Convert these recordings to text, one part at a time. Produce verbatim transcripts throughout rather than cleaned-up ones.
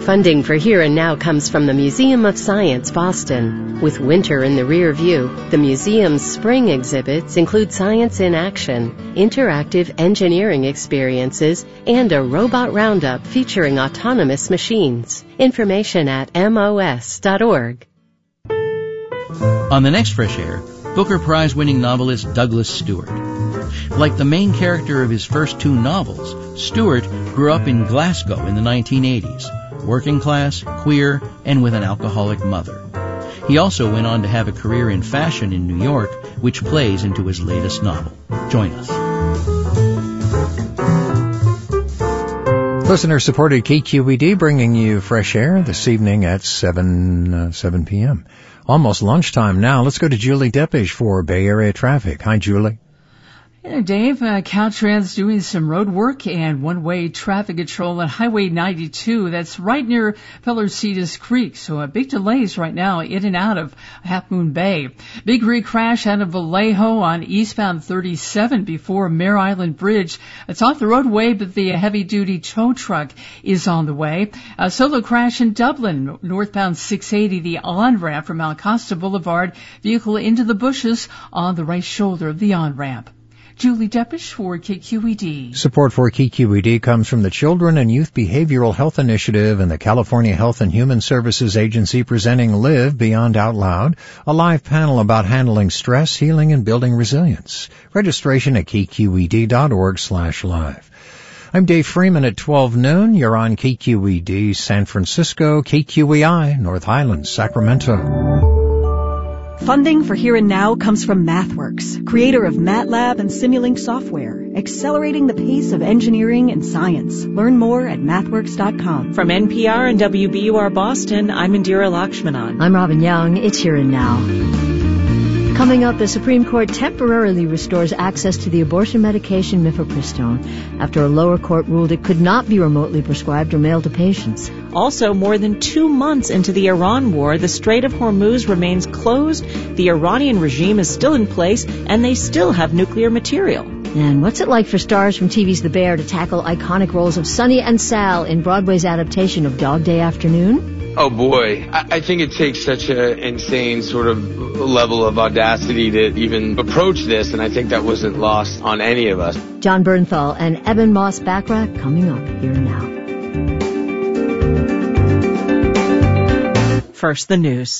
Funding for Here and Now comes from the Museum of Science, Boston. With winter in the rear view, the museum's spring exhibits include science in action, interactive engineering experiences, and a robot roundup featuring autonomous machines. Information at M O S dot org. On the next Fresh Air, Booker Prize-winning novelist Douglas Stewart. Like the main character of his first two novels, Stewart grew up in Glasgow in the nineteen eighties, working class, queer, and with an alcoholic mother. He also went on to have a career in fashion in New York, which plays into his latest novel. Join us. Listener-supported K Q E D bringing you Fresh Air this evening at seven, uh, seven p.m. Almost lunchtime now. Let's go to Julie Deppish for Bay Area traffic. Hi, Julie. Hey there, Dave. Uh, Caltrans doing some road work and one-way traffic control on Highway ninety-two. That's right near Pelarcedis Creek. So uh, big delays right now in and out of Half Moon Bay. Big re-crash out of Vallejo on eastbound thirty-seven before Mare Island Bridge. It's off the roadway, but the heavy-duty tow truck is on the way. A solo crash in Dublin, northbound six eighty, the on-ramp from Mount Costa Boulevard. Vehicle into the bushes on the right shoulder of the on-ramp. Julie Deppish for K Q E D. Support for K Q E D comes from the Children and Youth Behavioral Health Initiative and the California Health and Human Services Agency presenting Live Beyond Out Loud, a live panel about handling stress, healing, and building resilience. Registration at kqed.org slash live. I'm Dave Freeman at twelve noon. You're on K Q E D San Francisco, K Q E I North Highlands, Sacramento. Funding for Here and Now comes from MathWorks, creator of MATLAB and Simulink software, accelerating the pace of engineering and science. Learn more at mathworks dot com. From N P R and W B U R Boston, I'm Indira Lakshmanan. I'm Robin Young. It's Here and Now. Coming up, the Supreme Court temporarily restores access to the abortion medication mifepristone after a lower court ruled it could not be remotely prescribed or mailed to patients. Also, more than two months into the Iran war, the Strait of Hormuz remains closed, the Iranian regime is still in place, and they still have nuclear material. And what's it like for stars from T V's The Bear to tackle iconic roles of Sonny and Sal in Broadway's adaptation of Dog Day Afternoon? Oh boy, I, I think it takes such an insane sort of level of audacity to even approach this, and I think that wasn't lost on any of us. John Bernthal and Eben Moss-Bachrach coming up Here and Now. First, the news.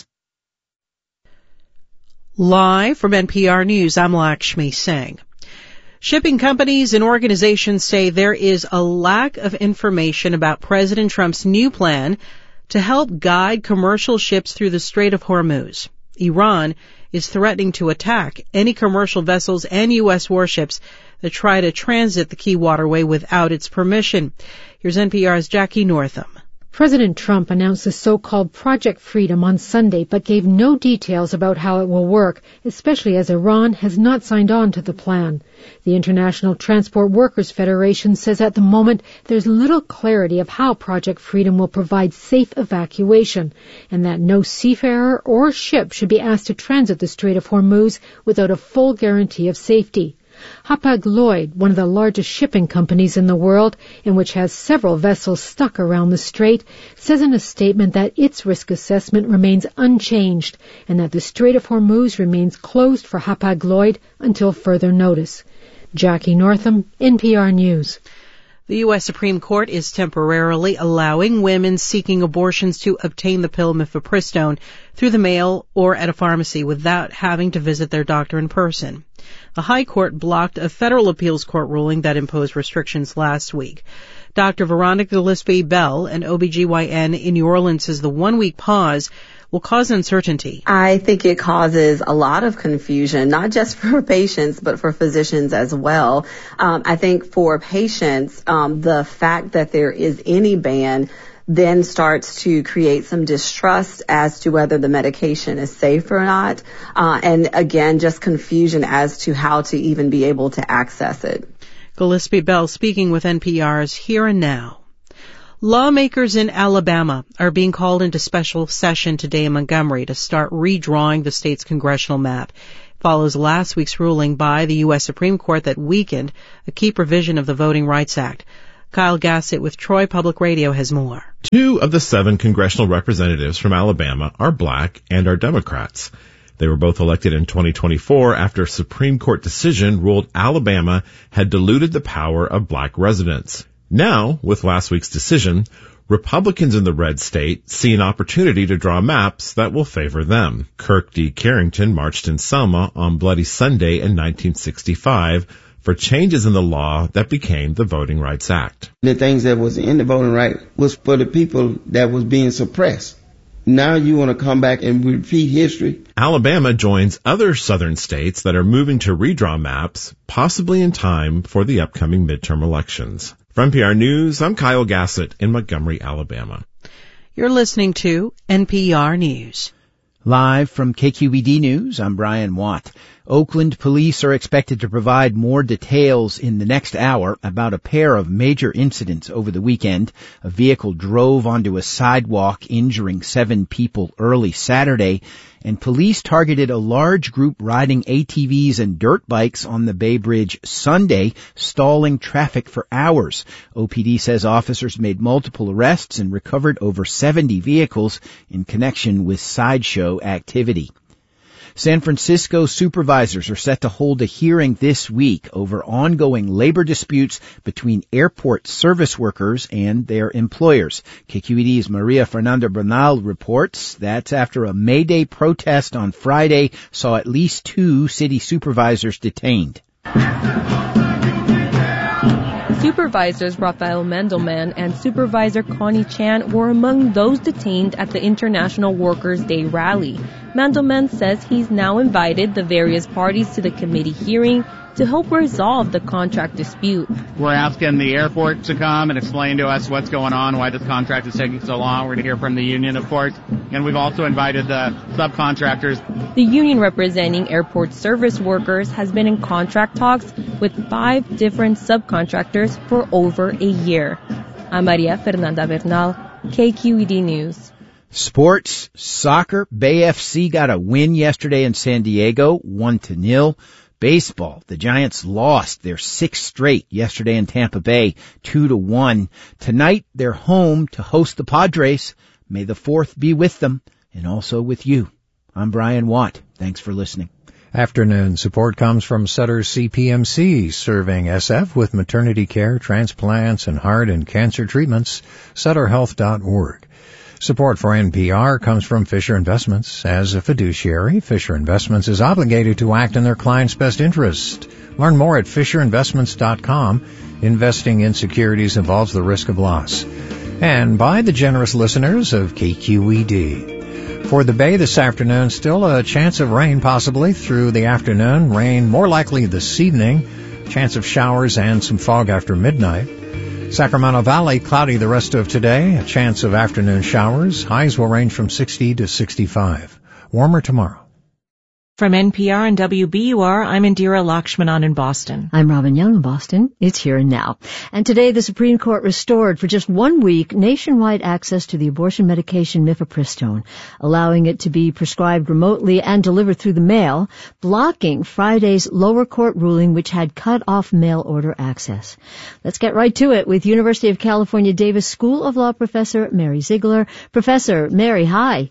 Live from N P R News, I'm Lakshmi Singh. Shipping companies and organizations say there is a lack of information about President Trump's new plan to help guide commercial ships through the Strait of Hormuz. Iran is threatening to attack any commercial vessels and U S warships that try to transit the key waterway without its permission. Here's N P R's Jackie Northam. President Trump announced the so-called Project Freedom on Sunday, but gave no details about how it will work, especially as Iran has not signed on to the plan. The International Transport Workers Federation says at the moment there's little clarity of how Project Freedom will provide safe evacuation, and that no seafarer or ship should be asked to transit the Strait of Hormuz without a full guarantee of safety. Hapag-Lloyd, one of the largest shipping companies in the world, and which has several vessels stuck around the strait, says in a statement that its risk assessment remains unchanged and that the Strait of Hormuz remains closed for Hapag-Lloyd until further notice. Jackie Northam, N P R News. The U S Supreme Court is temporarily allowing women seeking abortions to obtain the pill mifepristone through the mail or at a pharmacy without having to visit their doctor in person. The High Court blocked a federal appeals court ruling that imposed restrictions last week. Doctor Veronica Gillespie Bell, an O B G Y N in New Orleans, says the one-week pause will cause uncertainty. I think it causes a lot of confusion, not just for patients, but for physicians as well. Um, I think for patients, um, the fact that there is any ban then starts to create some distrust as to whether the medication is safe or not. Uh, and again, just confusion as to how to even be able to access it. Gillespie Bell speaking with N P R's Here and Now. Lawmakers in Alabama are being called into special session today in Montgomery to start redrawing the state's congressional map. It follows last week's ruling by the U S Supreme Court that weakened a key provision of the Voting Rights Act. Kyle Gassett with Troy Public Radio has more. Two of the seven congressional representatives from Alabama are black and are Democrats. They were both elected in twenty twenty-four after a Supreme Court decision ruled Alabama had diluted the power of black residents. Now, with last week's decision, Republicans in the red state see an opportunity to draw maps that will favor them. Kirk D. Carrington marched in Selma on Bloody Sunday in nineteen sixty-five for changes in the law that became the Voting Rights Act. The things that was in the voting right was for the people that was being suppressed. Now you want to come back and repeat history? Alabama joins other southern states that are moving to redraw maps, possibly in time for the upcoming midterm elections. From N P R News, I'm Kyle Gassett in Montgomery, Alabama. You're listening to N P R News. Live from K Q E D News, I'm Brian Watt. Oakland police are expected to provide more details in the next hour about a pair of major incidents over the weekend. A vehicle drove onto a sidewalk, injuring seven people early Saturday, and police targeted a large group riding A T Vs and dirt bikes on the Bay Bridge Sunday, stalling traffic for hours. O P D says officers made multiple arrests and recovered over seventy vehicles in connection with sideshow activity. San Francisco supervisors are set to hold a hearing this week over ongoing labor disputes between airport service workers and their employers. K Q E D's Maria Fernanda Bernal reports that's after a May Day protest on Friday saw at least two city supervisors detained. Supervisors Rafael Mendelman and Supervisor Connie Chan were among those detained at the International Workers' Day rally. Mendelman says he's now invited the various parties to the committee hearing to help resolve the contract dispute. We're asking the airport to come and explain to us what's going on, why this contract is taking so long. We're going to hear from the union, of course, and we've also invited the subcontractors. The union representing airport service workers has been in contract talks with five different subcontractors for over a year. I'm Maria Fernanda Bernal, K Q E D News. Sports, soccer, Bay F C got a win yesterday in San Diego, one to nil. Baseball, the Giants lost their sixth straight yesterday in Tampa Bay, two to one. Tonight, they're home to host the Padres. May the fourth be with them and also with you. I'm Brian Watt. Thanks for listening. Afternoon support comes from Sutter C P M C, serving S F with maternity care, transplants, and heart and cancer treatments. Sutter Health dot org. Support for N P R comes from Fisher Investments. As a fiduciary, Fisher Investments is obligated to act in their client's best interest. Learn more at Fisher Investments dot com. Investing in securities involves the risk of loss. And by the generous listeners of K Q E D. For the Bay this afternoon, still a chance of rain possibly through the afternoon. Rain more likely this evening. Chance of showers and some fog after midnight. Sacramento Valley, cloudy the rest of today. A chance of afternoon showers. Highs will range from sixty to sixty-five. Warmer tomorrow. From N P R and W B U R, I'm Indira Lakshmanan in Boston. I'm Robin Young in Boston. It's Here and Now. And today the Supreme Court restored for just one week nationwide access to the abortion medication mifepristone, allowing it to be prescribed remotely and delivered through the mail, blocking Friday's lower court ruling which had cut off mail order access. Let's get right to it with University of California Davis School of Law professor Mary Ziegler. Professor Mary, hi.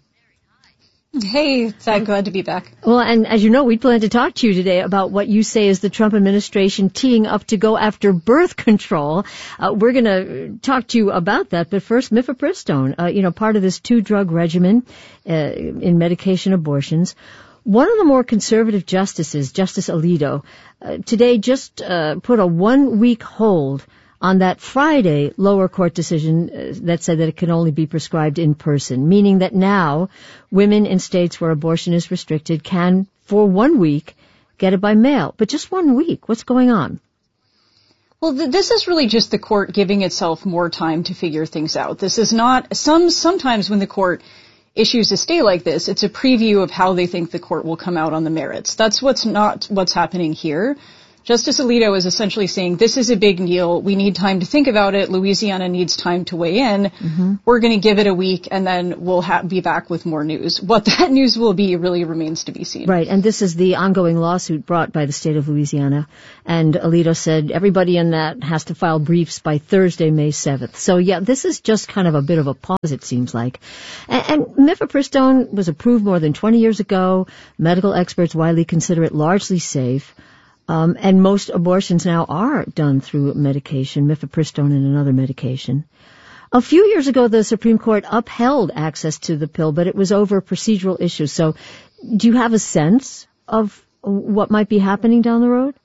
Hey, it's uh, glad to be back. Well, and as you know, we plan to talk to you today about what you say is the Trump administration teeing up to go after birth control. Uh, we're going to talk to you about that, but first, mifepristone, uh, you know, part of this two-drug regimen uh, in medication abortions. One of the more conservative justices, Justice Alito, uh, today just uh, put a one-week hold on that Friday lower court decision uh, that said that it can only be prescribed in person, meaning that now women in states where abortion is restricted can, for one week, get it by mail. But just one week. What's going on? Well, th- this is really just the court giving itself more time to figure things out. This is not, some, sometimes when the court issues a stay like this, it's a preview of how they think the court will come out on the merits. That's what's not what's happening here. Justice Alito is essentially saying this is a big deal. We need time to think about it. Louisiana needs time to weigh in. Mm-hmm. We're going to give it a week, and then we'll ha- be back with more news. What that news will be really remains to be seen. Right, and this is the ongoing lawsuit brought by the state of Louisiana. And Alito said everybody in that has to file briefs by Thursday, May seventh. So, yeah, this is just kind of a bit of a pause, it seems like. And, and mifepristone was approved more than twenty years ago. Medical experts widely consider it largely safe. Um, and most abortions now are done through medication, mifepristone and another medication. A few years ago, the Supreme Court upheld access to the pill, but it was over procedural issues. So do you have a sense of what might be happening down the road?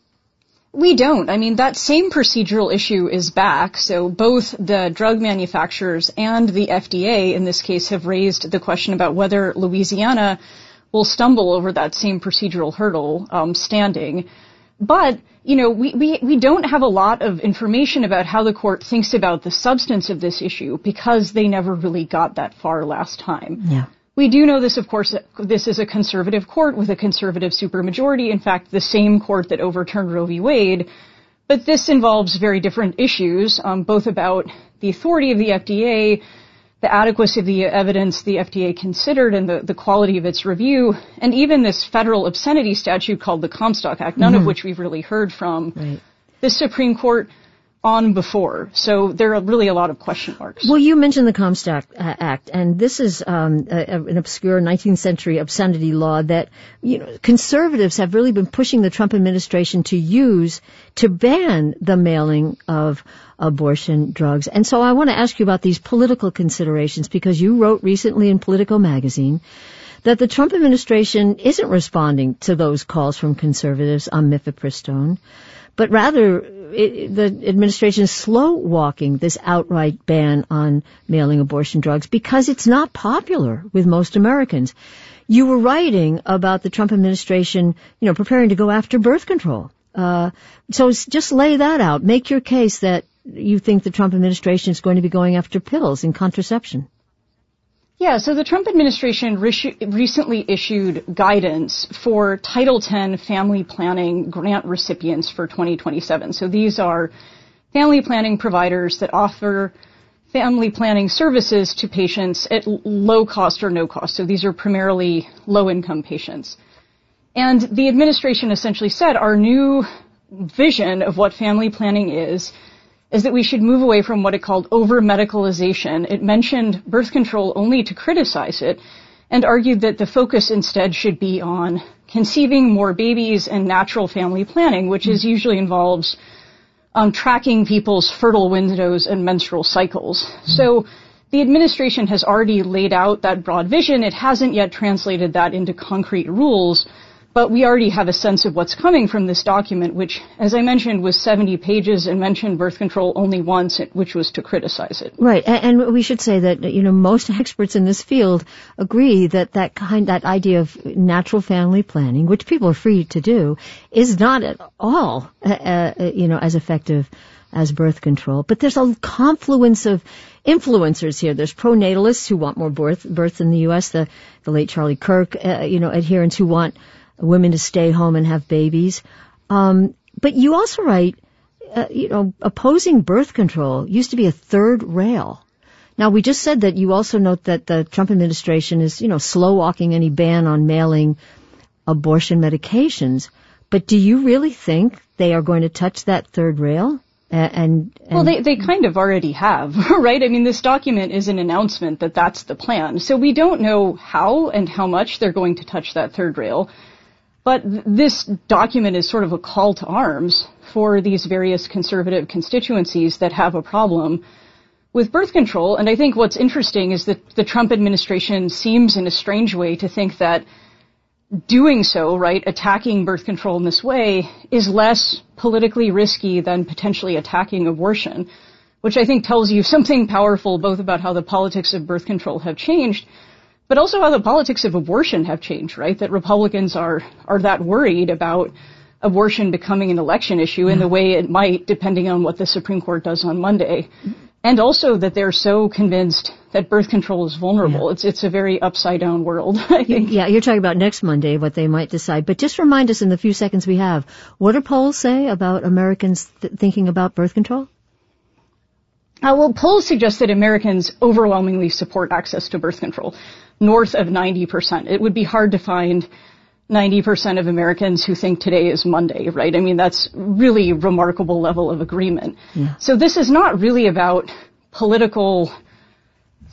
We don't. I mean, that same procedural issue is back. So both the drug manufacturers and the F D A in this case have raised the question about whether Louisiana will stumble over that same procedural hurdle um, standing. But, you know, we, we, we don't have a lot of information about how the court thinks about the substance of this issue because they never really got that far last time. Yeah. We do know this, of course, this is a conservative court with a conservative supermajority. In fact, the same court that overturned Roe v. Wade. But this involves very different issues, um, both about the authority of the F D A, the adequacy of the evidence the F D A considered and the, the quality of its review, and even this federal obscenity statute called the Comstock Act, none mm-hmm. of which we've really heard from right. the Supreme Court on before. So there are really a lot of question marks. Well, you mentioned the Comstock Act, and this is um, a, an obscure nineteenth century obscenity law that, you know, conservatives have really been pushing the Trump administration to use to ban the mailing of abortion drugs. And so I want to ask you about these political considerations, because you wrote recently in Politico magazine that the Trump administration isn't responding to those calls from conservatives on mifepristone, but rather it, the administration is slow walking this outright ban on mailing abortion drugs because it's not popular with most Americans. You were writing about the Trump administration, you know, preparing to go after birth control. Uh, so just lay that out. Make your case that you think the Trump administration is going to be going after pills and contraception. Yeah, so the Trump administration re- recently issued guidance for Title ten family planning grant recipients for twenty twenty-seven. So these are family planning providers that offer family planning services to patients at low cost or no cost. So these are primarily low-income patients. And the administration essentially said our new vision of what family planning is is that we should move away from what it called over-medicalization. It mentioned birth control only to criticize it and argued that the focus instead should be on conceiving more babies and natural family planning, which is usually involves um, tracking people's fertile windows and menstrual cycles. Mm-hmm. So the administration has already laid out that broad vision. It hasn't yet translated that into concrete rules, but we already have a sense of what's coming from this document, which, as I mentioned, was seventy pages and mentioned birth control only once, which was to criticize it. Right, and, and we should say that, you know, most experts in this field agree that that kind, that idea of natural family planning, which people are free to do, is not at all, uh, uh, you know, as effective as birth control. But there's a confluence of influencers here. There's pronatalists who want more birth, births in the U S, the, the late Charlie Kirk, uh, you know, adherents who want women to stay home and have babies. Um, but you also write, uh, you know, opposing birth control used to be a third rail. Now, we just said that you also note that the Trump administration is, you know, slow walking any ban on mailing abortion medications. But do you really think they are going to touch that third rail? And, and well, they, they kind of already have, right? I mean, this document is an announcement that that's the plan. So we don't know how and how much they're going to touch that third rail. But this document is sort of a call to arms for these various conservative constituencies that have a problem with birth control. And I think what's interesting is that the Trump administration seems in a strange way to think that doing so, right, attacking birth control in this way is less politically risky than potentially attacking abortion, which I think tells you something powerful both about how the politics of birth control have changed, but also how the politics of abortion have changed, right? That Republicans are, are that worried about abortion becoming an election issue in the way it might, depending on what the Supreme Court does on Monday. and also that they're so convinced that birth control is vulnerable. Yeah. It's it's a very upside down world, I think. Yeah, you're talking about next Monday, what they might decide. But just remind us in the few seconds we have, what do polls say about Americans th- thinking about birth control? Uh, well, polls suggest that Americans overwhelmingly support access to birth control, north of ninety percent. It would be hard to find ninety percent of Americans who think today is Monday, right? I mean, that's really remarkable level of agreement. Yeah. So this is not really about political